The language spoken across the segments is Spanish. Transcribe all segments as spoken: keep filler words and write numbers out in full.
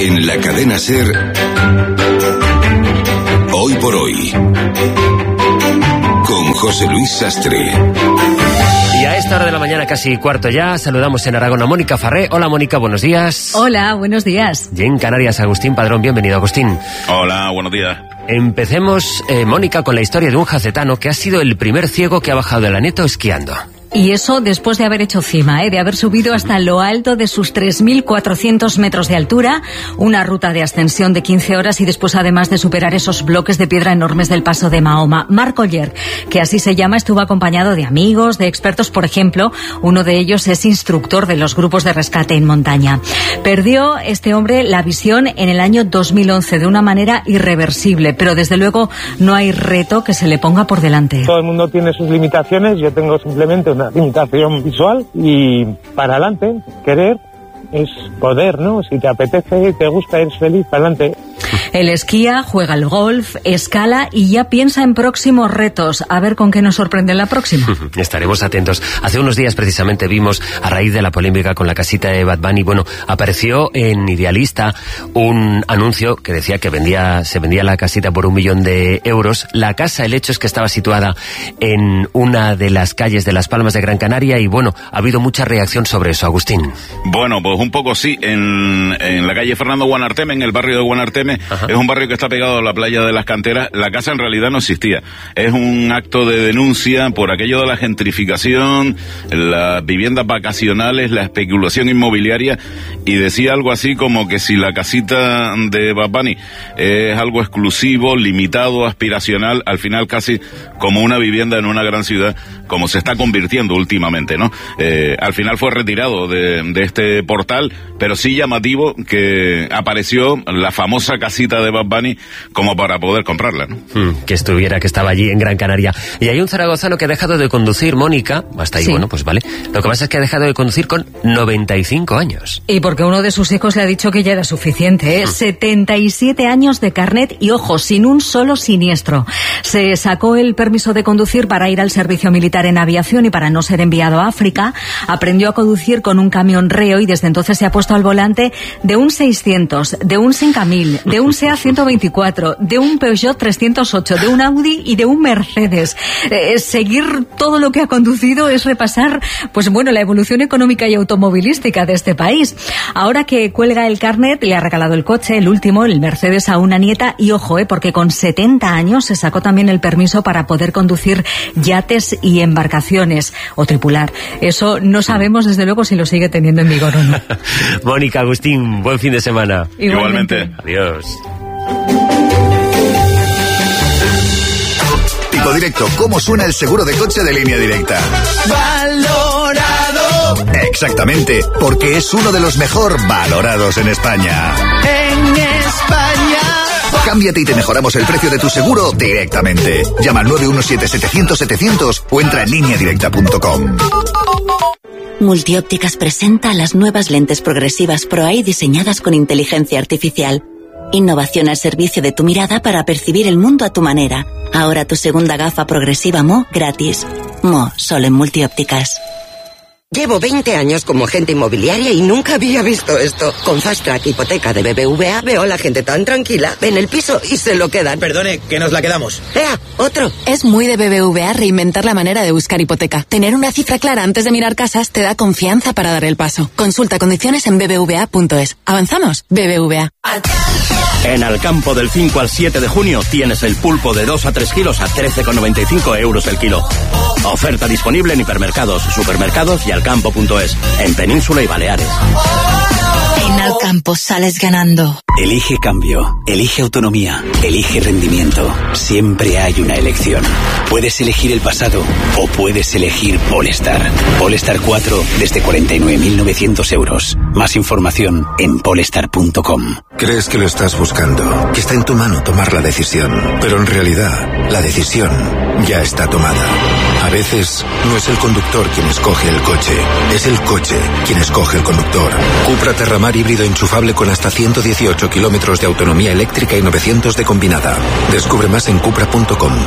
En la cadena SER, Hoy por Hoy, con José Luis Sastre. Y a esta hora de la mañana, casi cuarto ya, saludamos en Aragón a Mónica Farré. Hola Mónica, buenos días. Hola, buenos días. Y en Canarias, Agustín Padrón, bienvenido Agustín. Hola, buenos días. Empecemos, eh, Mónica, con la historia de un jacetano que ha sido el primer ciego que ha bajado de la Aneto esquiando. Y eso después de haber hecho cima, ¿eh? de haber subido hasta lo alto de sus tres mil cuatrocientos metros de altura, una ruta de ascensión de quince horas y después además de superar esos bloques de piedra enormes del paso de Mahoma. Marc Oller, que así se llama, estuvo acompañado de amigos, de expertos, por ejemplo, uno de ellos es instructor de los grupos de rescate en montaña. Perdió este hombre la visión en el año dos mil once de una manera irreversible, pero desde luego no hay reto que se le ponga por delante. Todo el mundo tiene sus limitaciones, yo tengo simplemente una limitación visual y para adelante, querer es poder, ¿no? Si te apetece y te gusta, eres feliz, para adelante. Él esquía, juega al golf, escala y ya piensa en próximos retos. A ver con qué nos sorprende en la próxima. Estaremos atentos. Hace unos días precisamente vimos, a raíz de la polémica con la casita de Bad Bunny, bueno, apareció en Idealista un anuncio que decía que vendía, se vendía la casita por un millón de euros. La casa, el hecho es que estaba situada en una de las calles de Las Palmas de Gran Canaria y bueno, ha habido mucha reacción sobre eso, Agustín. Bueno, pues un poco sí, en, en la calle Fernando Guanarteme, en el barrio de Guanarteme. Ajá. Es un barrio que está pegado a la playa de las Canteras. La casa en realidad no existía. Es un acto de denuncia por aquello de la gentrificación, las viviendas vacacionales, la especulación inmobiliaria, y decía algo así como que si la casita de Bad Bunny es algo exclusivo, limitado, aspiracional, al final casi como una vivienda en una gran ciudad, como se está convirtiendo últimamente, ¿no? Eh, al final fue retirado de, de este portal, pero sí llamativo que apareció la famosa casita de Bad Bunny como para poder comprarla, ¿no? Mm, que estuviera, que estaba allí en Gran Canaria. Y hay un zaragozano que ha dejado de conducir, Mónica, hasta ahí, sí. Bueno, pues vale. Lo que pasa es que ha dejado de conducir con noventa y cinco años. Y porque uno de sus hijos le ha dicho que ya era suficiente, ¿eh? Mm. setenta y siete años de carnet y, ojo, sin un solo siniestro. Se sacó el permiso de conducir para ir al servicio militar en aviación y para no ser enviado a África. Aprendió a conducir con un camión Reo y desde entonces se ha puesto al volante de un seiscientos, de un cinco mil, de un SEAT ciento veinticuatro, de un Peugeot trescientos ocho, de un Audi y de un Mercedes. Eh, seguir todo lo que ha conducido es repasar, pues bueno, la evolución económica y automovilística de este país. Ahora que cuelga el carnet, le ha regalado el coche, el último, el Mercedes, a una nieta y ojo, eh, porque con setenta años se sacó también el permiso para poder conducir yates y embarcaciones o tripular. Eso no sabemos desde luego si lo sigue teniendo en vigor o no. Mónica, Agustín, buen fin de semana. Igualmente. Igualmente. Adiós. Tipo Directo, ¿cómo suena el seguro de coche de Línea Directa? Valorado. Exactamente, porque es uno de los mejor valorados en España. En España. Cámbiate y te mejoramos el precio de tu seguro directamente. Llama al nueve uno siete, setecientos, setecientos o entra en línea directa punto com. Multiópticas presenta las nuevas lentes progresivas ProEye diseñadas con inteligencia artificial. Innovación al servicio de tu mirada para percibir el mundo a tu manera. Ahora tu segunda gafa progresiva Mo gratis. Mo, solo en Multiópticas. Llevo veinte años como agente inmobiliaria y nunca había visto esto. Con Fast Track Hipoteca de B B V A veo a la gente tan tranquila, ven el piso y se lo quedan. Perdone, que nos la quedamos. ¡Ea, otro! Es muy de B B V A reinventar la manera de buscar hipoteca. Tener una cifra clara antes de mirar casas te da confianza para dar el paso. Consulta condiciones en b b v a punto es. ¿Avanzamos? B B V A. En Alcampo del cinco al siete de junio tienes el pulpo de dos a tres kilos a trece con noventa y cinco euros el kilo. Oferta disponible en hipermercados, supermercados y alcampo punto es, en Península y Baleares. En Alcampo sales ganando. Elige cambio, elige autonomía, elige rendimiento. Siempre hay una elección. Puedes elegir el pasado o puedes elegir Polestar. Polestar cuatro desde cuarenta y nueve mil novecientos euros. Más información en polestar punto com. Crees que lo estás buscando, que está en tu mano tomar la decisión, pero en realidad la decisión ya está tomada. A veces no es el conductor quien escoge el coche, es el coche quien escoge el conductor. Cupra Terramar híbrido enchufable con hasta ciento dieciocho kilómetros de autonomía eléctrica y novecientos de combinada. Descubre más en cupra punto com.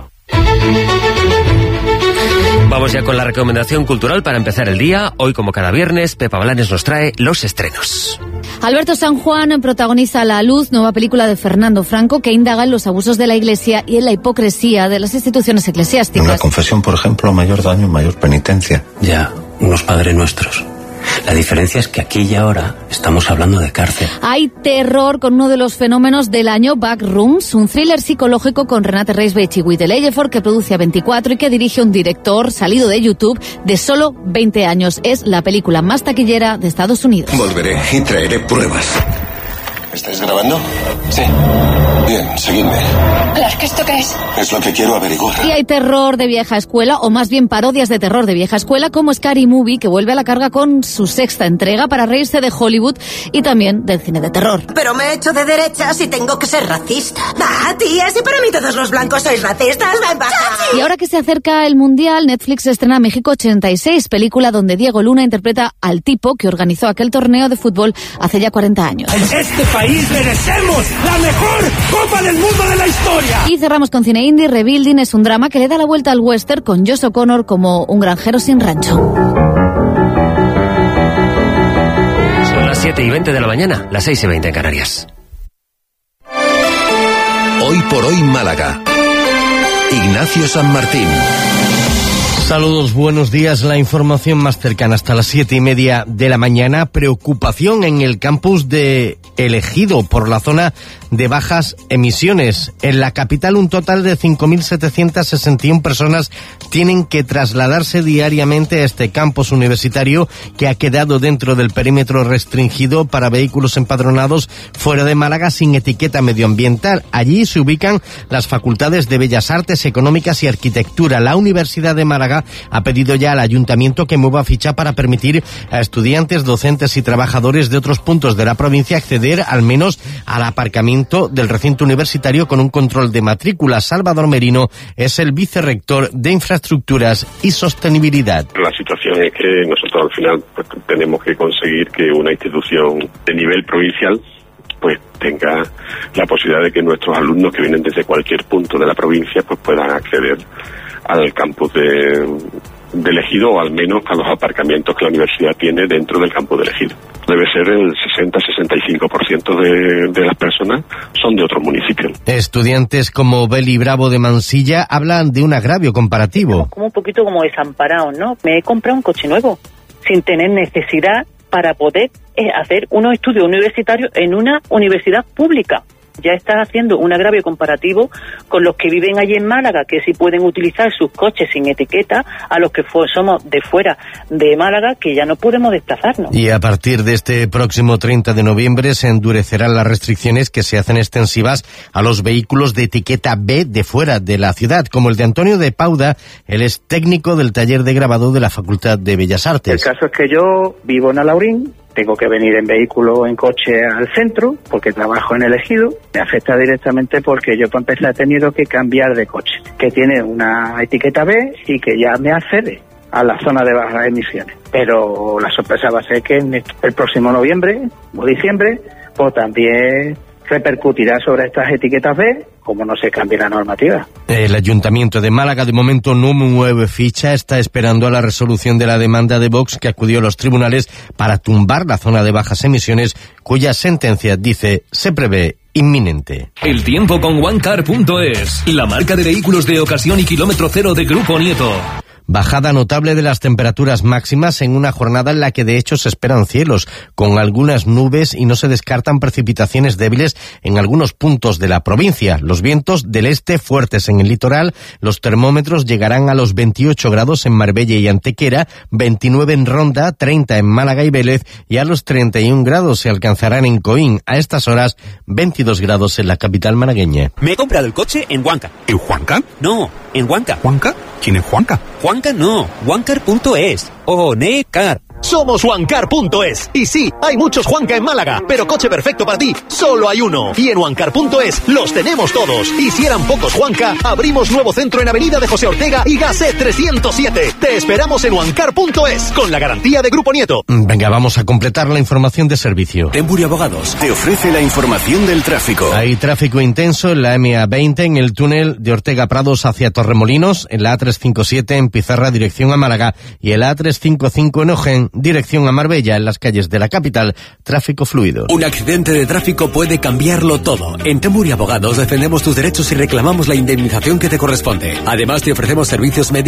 Vamos ya con la recomendación cultural para empezar el día. Hoy, como cada viernes, Pepa Blanes nos trae los estrenos. Alberto San Juan protagoniza La Luz, nueva película de Fernando Franco, que indaga en los abusos de la Iglesia y en la hipocresía de las instituciones eclesiásticas. Una confesión, por ejemplo, mayor daño, mayor penitencia. Ya, unos Padres Nuestros. La diferencia es que aquí y ahora estamos hablando de cárcel. Hay terror con uno de los fenómenos del año, Backrooms, un thriller psicológico con Renate Reisbech y Whittle Ejiofor, que produce A veinticuatro y que dirige un director salido de YouTube de solo veinte años. Es la película más taquillera de Estados Unidos. Volveré y traeré pruebas. ¿Estáis grabando? Sí. Bien, seguidme. ¿Qué esto qué es? Es lo que quiero averiguar. Y hay terror de vieja escuela, o más bien parodias de terror de vieja escuela, como Scary Movie, que vuelve a la carga con su sexta entrega para reírse de Hollywood y también del cine de terror. Pero me he hecho de derechas y tengo que ser racista. Ah, tía, si para mí todos los blancos sois racistas, ven para acá. Y ahora que se acerca el Mundial, Netflix estrena México ochenta y seis, película donde Diego Luna interpreta al tipo que organizó aquel torneo de fútbol hace ya cuarenta años. En este país merecemos la mejor Copa del Mundo de la historia. Y cerramos con cine indie. Rebuilding es un drama que le da la vuelta al western con Josh O'Connor como un granjero sin rancho. Son las siete y veinte de la mañana, las seis y veinte en Canarias. Hoy por hoy Málaga. Ignacio San Martín. Saludos, buenos días. La información más cercana hasta las siete y media de la mañana. Preocupación en el campus de El Ejido por la zona de bajas emisiones. En la capital, un total de cinco mil setecientas sesenta y una personas tienen que trasladarse diariamente a este campus universitario que ha quedado dentro del perímetro restringido para vehículos empadronados fuera de Málaga sin etiqueta medioambiental. Allí se ubican las facultades de Bellas Artes, Económicas y Arquitectura. La Universidad de Málaga ha pedido ya al ayuntamiento que mueva ficha para permitir a estudiantes, docentes y trabajadores de otros puntos de la provincia acceder al menos al aparcamiento del recinto universitario con un control de matrícula. Salvador Merino es el vicerrector de Infraestructuras y Sostenibilidad. La situación es que nosotros al final pues, tenemos que conseguir que una institución de nivel provincial pues tenga la posibilidad de que nuestros alumnos que vienen desde cualquier punto de la provincia pues puedan acceder al campus de, de Ejido, o al menos a los aparcamientos que la universidad tiene dentro del campus de Ejido. Debe ser el sesenta a sesenta y cinco por ciento de, de las personas son de otros municipios. Estudiantes como Beli Bravo de Mansilla hablan de un agravio comparativo. Como un poquito como desamparados, ¿no? Me he comprado un coche nuevo sin tener necesidad para poder eh, hacer unos estudios universitarios en una universidad pública. Ya estás haciendo un agravio comparativo con los que viven allí en Málaga, que sí pueden utilizar sus coches sin etiqueta, a los que fue, somos de fuera de Málaga, que ya no podemos desplazarnos. Y a partir de este próximo treinta de noviembre se endurecerán las restricciones que se hacen extensivas a los vehículos de etiqueta B de fuera de la ciudad, como el de Antonio de Pauda. Él es técnico del taller de grabado de la Facultad de Bellas Artes. El caso es que yo vivo en Alaurín, tengo que venir en vehículo, en coche al centro, porque trabajo en El Ejido. Me afecta directamente porque yo, para empezar, he tenido que cambiar de coche, que tiene una etiqueta B y que ya me accede a la zona de bajas emisiones. Pero la sorpresa va a ser que en el próximo noviembre o diciembre, pues también repercutirá sobre estas etiquetas B, como no se cambie la normativa. El Ayuntamiento de Málaga de momento no mueve ficha, está esperando a la resolución de la demanda de Vox que acudió a los tribunales para tumbar la zona de bajas emisiones, cuya sentencia, dice, se prevé inminente. El tiempo con OneCar punto es, la marca de vehículos de ocasión y kilómetro cero de Grupo Nieto. Bajada notable de las temperaturas máximas en una jornada en la que de hecho se esperan cielos, con algunas nubes y no se descartan precipitaciones débiles en algunos puntos de la provincia. Los vientos del este fuertes en el litoral, los termómetros llegarán a los veintiocho grados en Marbella y Antequera, veintinueve en Ronda, treinta en Málaga y Vélez y a los treinta y un grados se alcanzarán en Coín. A estas horas, veintidós grados en la capital malagueña. Me he comprado el coche en Huanca. ¿En Juanca? No, en Huanca. ¿Juanca? ¿Quién es Juanca? Juanca no, OneCar punto es. OneCar. Somos OneCar punto es. Y sí, hay muchos Juanca en Málaga, pero coche perfecto para ti, solo hay uno. Y en OneCar punto es los tenemos todos. Y si eran pocos Juanca, abrimos nuevo centro en Avenida de José Ortega y Gasset trescientos siete. Te esperamos en OneCar punto es, con la garantía de Grupo Nieto. Venga, vamos a completar la información de servicio. Tembury Abogados te ofrece la información del tráfico. Hay tráfico intenso en la M A veinte, en el túnel de Ortega Prados hacia Torremolinos, en la A trescientos cincuenta y siete en Pizarra, dirección a Málaga, y el A trescientos cincuenta y cinco en Ojén, dirección a Marbella, en las calles de la capital, tráfico fluido. Un accidente de tráfico puede cambiarlo todo. En Temuri Abogados defendemos tus derechos y reclamamos la indemnización que te corresponde. Además, te ofrecemos servicios médicos